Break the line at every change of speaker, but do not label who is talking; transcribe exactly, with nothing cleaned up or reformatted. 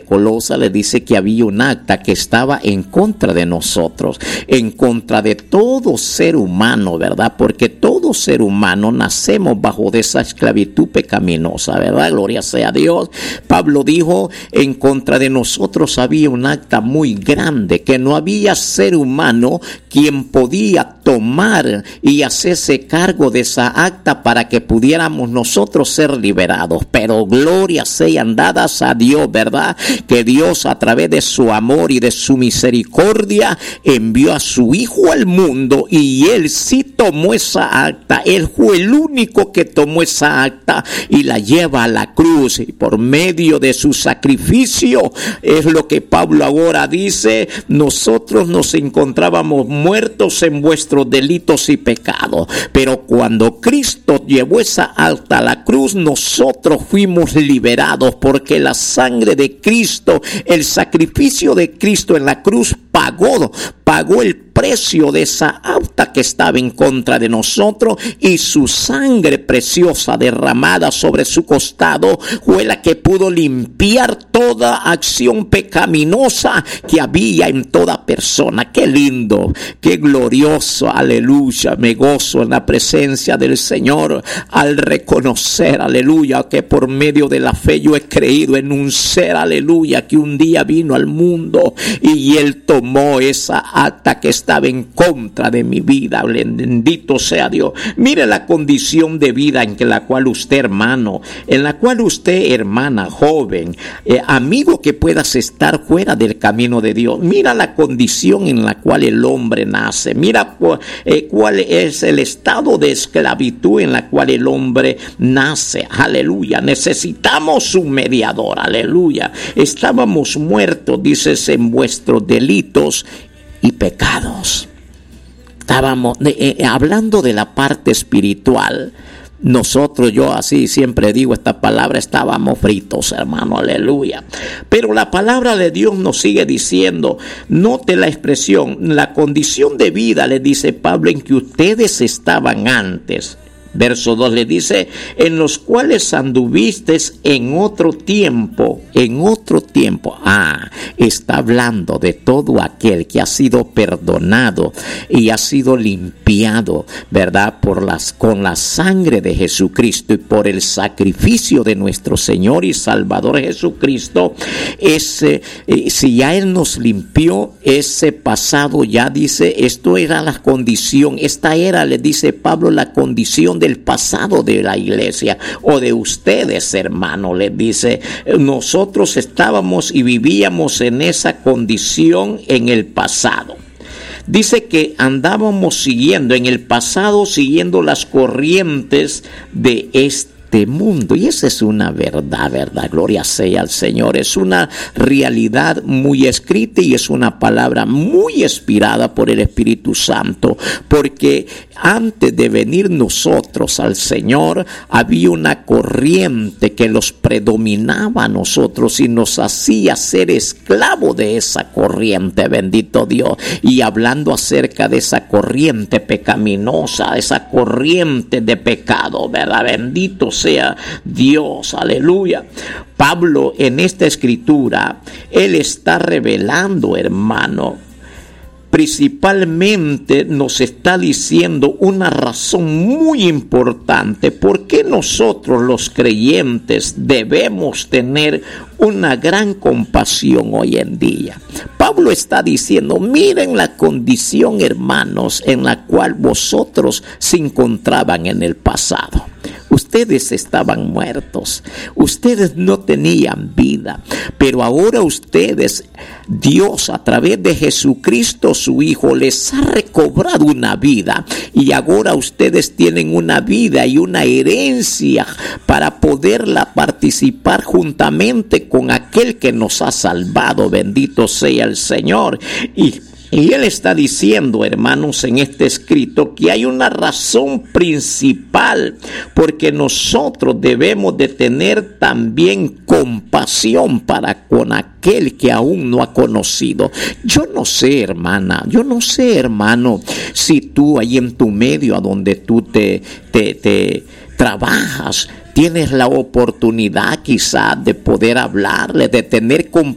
Colosas le dice que había un acta que estaba en contra de nosotros, en contra de todo ser humano, ¿verdad? Porque todo ser humano nacemos bajo de esa esclavitud pecaminosa, ¿verdad? Gloria sea a Dios. Pablo dijo, en contra de nosotros había un acta muy grande, que no había ser humano quien podía tomar y hacerse cargo de esa acta para que pudiéramos nosotros ser liberados. Pero gloria sean dadas a Dios, ¿verdad? Que Dios, a través de su amor y de su misericordia, envió a su Hijo al mundo, y Él sí tomó esa acta. Él fue el único que tomó esa acta y la lleva a la cruz, y por medio de su sacrificio es lo que Pablo ahora dice: nosotros nos encontrábamos muertos en vuestros delitos y pecados, pero cuando Cristo llevó esa acta a la cruz, nosotros fuimos liberados, porque la sangre de Cristo, el sacrificio de Cristo en la cruz pagó, pagó el precio de esa acta que estaba en contra de nosotros, y su sangre preciosa derramada sobre su costado fue la que pudo limpiar toda acción pecaminosa que había en toda persona. Qué lindo, qué glorioso, aleluya. Me gozo en la presencia del Señor al reconocer, aleluya, que por medio de la fe yo he creído en un ser, aleluya, que un día vino al mundo y Él tomó esa acta que estaba en contra de mi vida. Bendito sea Dios. Mire la condición de vida en que la cual usted, hermano, en la cual usted, hermana, joven, eh, amigo, que puedas estar fuera del camino de Dios. Mira la condición en la cual el hombre nace. Mira eh, cuál es el estado de esclavitud en la cual el hombre nace. Aleluya. Necesitamos un mediador. Aleluya. Estábamos muertos, dices, en vuestros delitos y pecados. Estábamos eh, eh, hablando de la parte espiritual. Nosotros, yo así siempre digo esta palabra, estábamos fritos, hermano, aleluya. Pero la palabra de Dios nos sigue diciendo, note la expresión, la condición de vida, le dice Pablo, en que ustedes estaban antes. Verso dos le dice, en los cuales anduvisteis en otro tiempo, en otro tiempo. Ah, está hablando de todo aquel que ha sido perdonado y ha sido limpiado, ¿verdad? Por las, con la sangre de Jesucristo y por el sacrificio de nuestro Señor y Salvador Jesucristo. Ese, eh, si ya Él nos limpió, ese pasado ya dice, esto era la condición, esta era, le dice Pablo, la condición de el pasado de la iglesia o de ustedes, hermano. Les dice, nosotros estábamos y vivíamos en esa condición en el pasado. Dice que andábamos siguiendo en el pasado, siguiendo las corrientes de este mundo, y esa es una verdad, verdad, gloria sea al Señor. Es una realidad muy escrita y es una palabra muy inspirada por el Espíritu Santo, porque antes de venir nosotros al Señor había una corriente que los predominaba a nosotros y nos hacía ser esclavos de esa corriente, bendito Dios. Y hablando acerca de esa corriente pecaminosa, esa corriente de pecado, verdad, bendito sea Dios, aleluya. Pablo en esta escritura, él está revelando, hermano, principalmente nos está diciendo una razón muy importante por qué nosotros los creyentes debemos tener una gran compasión hoy en día. Pablo está diciendo, miren la condición, hermanos, en la cual vosotros se encontraban en el pasado. Ustedes estaban muertos, ustedes no tenían vida, pero ahora ustedes, Dios a través de Jesucristo su Hijo, les ha recobrado una vida, y ahora ustedes tienen una vida y una herencia para poderla participar juntamente con aquel que nos ha salvado, bendito sea el Señor. Y Y él está diciendo, hermanos, en este escrito que hay una razón principal porque nosotros debemos de tener también compasión para con aquel que aún no ha conocido. Yo no sé, hermana, yo no sé, hermano, si tú ahí en tu medio a donde tú te, te, te trabajas, tienes la oportunidad quizás de poder hablarle, de tener compasión